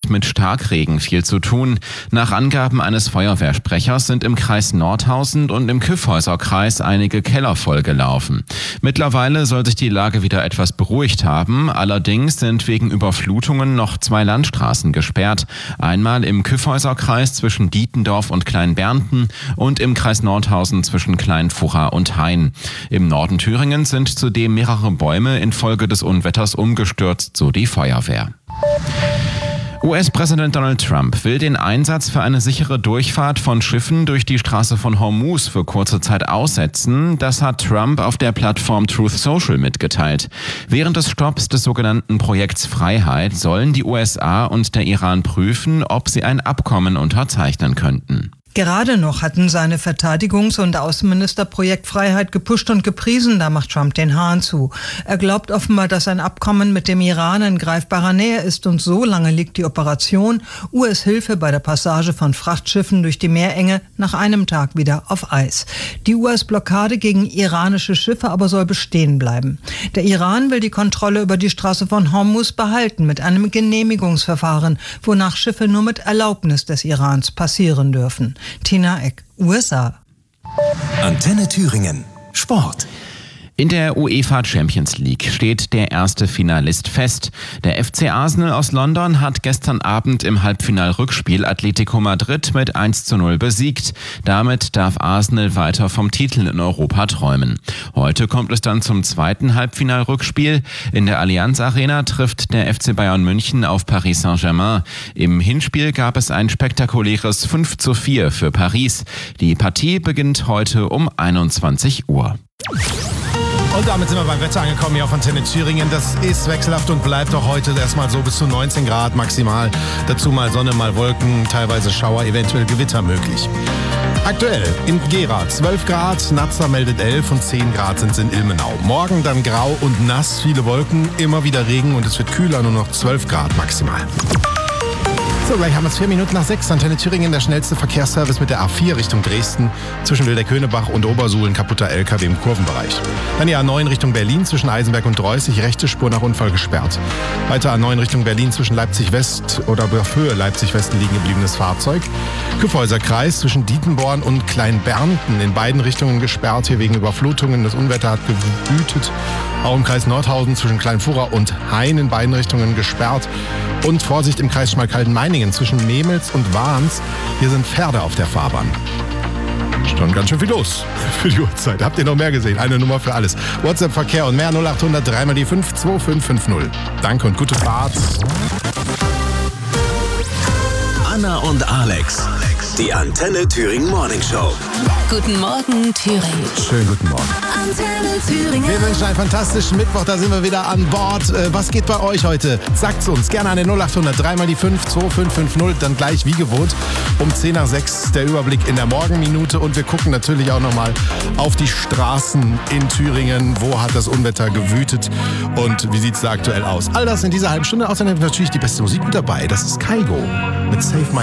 mit Starkregen viel zu tun. Nach Angaben eines Feuerwehrsprechers sind im Kreis Nordhausen und im Kyffhäuser-Kreis einige Keller vollgelaufen. Mittlerweile soll sich die Lage wieder etwas beruhigt haben. Allerdings sind wegen Überflutungen noch 2 Landstraßen gesperrt. Einmal im Kyffhäuser-Kreis zwischen Dietendorf und Kleinbernten und im Kreis Nordhausen zwischen Kleinfurra und Hain. Im Norden Thüringens sind zudem mehrere Bäume infolge des Unwetters umgestürzt, so die Feuerwehr. US-Präsident Donald Trump will den Einsatz für eine sichere Durchfahrt von Schiffen durch die Straße von Hormuz für kurze Zeit aussetzen. Das hat Trump auf der Plattform Truth Social mitgeteilt. Während des Stopps des sogenannten Projekts Freiheit sollen die USA und der Iran prüfen, ob sie ein Abkommen unterzeichnen könnten. Gerade noch hatten seine Verteidigungs- und Außenminister Projekt Freiheit gepusht und gepriesen, da macht Trump den Hahn zu. Er glaubt offenbar, dass ein Abkommen mit dem Iran in greifbarer Nähe ist und so lange liegt die Operation US-Hilfe bei der Passage von Frachtschiffen durch die Meerenge nach einem Tag wieder auf Eis. Die US-Blockade gegen iranische Schiffe aber soll bestehen bleiben. Der Iran will die Kontrolle über die Straße von Hormuz behalten mit einem Genehmigungsverfahren, wonach Schiffe nur mit Erlaubnis des Irans passieren dürfen. Tina Eck, USA. Antenne Thüringen. Sport. In der UEFA Champions League steht der erste Finalist fest. Der FC Arsenal aus London hat gestern Abend im Halbfinalrückspiel Atletico Madrid mit 1:0 besiegt. Damit darf Arsenal weiter vom Titel in Europa träumen. Heute kommt es dann zum zweiten Halbfinalrückspiel. In der Allianz Arena trifft der FC Bayern München auf Paris Saint-Germain. Im Hinspiel gab es ein spektakuläres 5:4 für Paris. Die Partie beginnt heute um 21 Uhr. Und damit sind wir beim Wetter angekommen hier auf Antenne Thüringen. Das ist wechselhaft und bleibt auch heute erstmal so bis zu 19 Grad maximal. Dazu mal Sonne, mal Wolken, teilweise Schauer, eventuell Gewitter möglich. Aktuell in Gera 12 Grad, Nazza meldet 11 und 10 Grad sind es in Ilmenau. Morgen dann grau und nass, viele Wolken, immer wieder Regen und es wird kühler, nur noch 12 Grad maximal. So, gleich haben wir es 4 Minuten nach 6. Antenne Thüringen, der schnellste Verkehrsservice mit der A4 Richtung Dresden. Zwischen Wildeck-Höhnebach und Obersuhl ein kaputter LKW im Kurvenbereich. Dann die A9 Richtung Berlin zwischen Eisenberg und Dreußig, rechte Spur nach Unfall gesperrt. Weiter A9 Richtung Berlin zwischen Leipzig-West oder auf Höhe Leipzig-West liegen gebliebenes Fahrzeug. Kyffhäuser-Kreis zwischen Dietenborn und Kleinbernten in beiden Richtungen gesperrt, hier wegen Überflutungen. Das Unwetter hat gewütet. Auch im Kreis Nordhausen zwischen Kleinfurra und Hain in beiden Richtungen gesperrt. Und Vorsicht im Kreis Schmalkalden-Meiningen zwischen Memels und Wahns. Hier sind Pferde auf der Fahrbahn. Schon ganz schön viel los für die Uhrzeit. Habt ihr noch mehr gesehen? Eine Nummer für alles. WhatsApp-Verkehr und mehr 0800 3 mal die 5 2550. Danke und gute Fahrt. Anna und Alex. Die Antenne Thüringen Morning Show. Guten Morgen, Thüringen. Schönen guten Morgen. Antenne Thüringen. Wir wünschen einen fantastischen Mittwoch, da sind wir wieder an Bord. Was geht bei euch heute? Sagt's uns gerne an den 0800 3 mal die 5 2550, dann gleich wie gewohnt um 10 nach 6 der Überblick in der Morgenminute und wir gucken natürlich auch nochmal auf die Straßen in Thüringen. Wo hat das Unwetter gewütet und wie sieht's da aktuell aus? All das in dieser halben Stunde. Außerdem natürlich die beste Musik mit dabei. Das ist Kaigo mit Save My